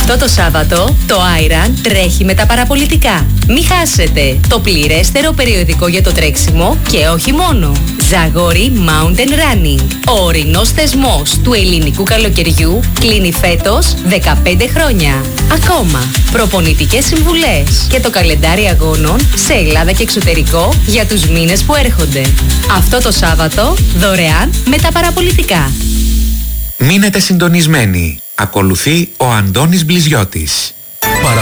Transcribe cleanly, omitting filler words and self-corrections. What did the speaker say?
Αυτό το Σάββατο το Iron τρέχει με τα παραπολιτικά. Μην χάσετε το πληρέστερο περιοδικό για το τρέξιμο και όχι μόνο. Ζαγόρι Mountain Running. Ο ορεινός θεσμός του ελληνικού καλοκαιριού κλείνει φέτος 15 χρόνια. Ακόμα, προπονητικές συμβουλές και το καλεντάρι αγώνων σε Ελλάδα και εξωτερικό για τους μήνες που έρχονται. Αυτό το Σάββατο δωρεάν με τα παραπολιτικά. Μείνετε συντονισμένοι. Ακολουθεί ο Αντώνης Μπλιζιώτης.